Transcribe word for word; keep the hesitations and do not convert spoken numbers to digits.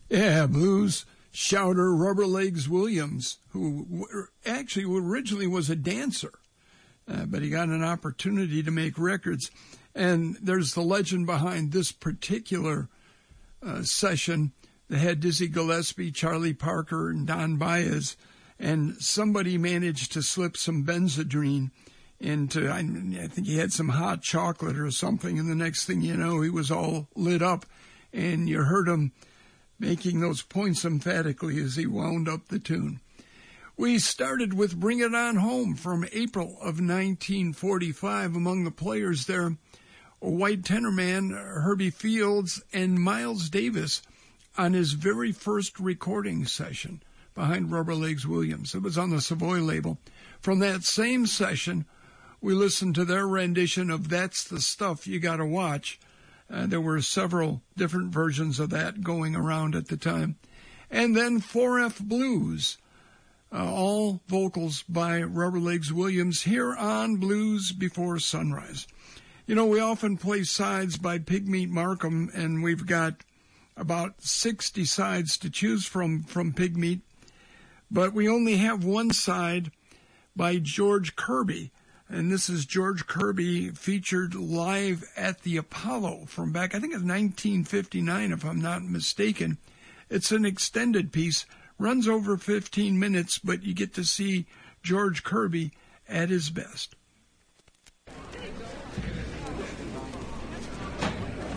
Yeah, blues shouter Rubber Legs Williams, who actually originally was a dancer, uh, but he got an opportunity to make records. And there's the legend behind this particular uh, session that had Dizzy Gillespie, Charlie Parker, and Don Baez, and somebody managed to slip some Benzedrine into, I, I think he had some hot chocolate or something, and the next thing you know, he was all lit up, and you heard him making those points emphatically as he wound up the tune. We started with Bring It On Home from April of nineteen forty-five. Among the players there, a white tenor man, Herbie Fields, and Miles Davis on his very first recording session behind Rubber Legs Williams. It was on the Savoy label. From that same session, we listened to their rendition of That's the Stuff You Gotta Watch. Uh, there were several different versions of that going around at the time. And then four F Blues, uh, all vocals by Rubber Legs Williams here on Blues Before Sunrise. You know, we often play sides by Pigmeat Markham, and we've got about sixty sides to choose from from Pigmeat, but we only have one side by George Kirby. And this is George Kirby featured live at the Apollo from back, I think it's nineteen fifty-nine, if I'm not mistaken. It's an extended piece, runs over fifteen minutes, but you get to see George Kirby at his best.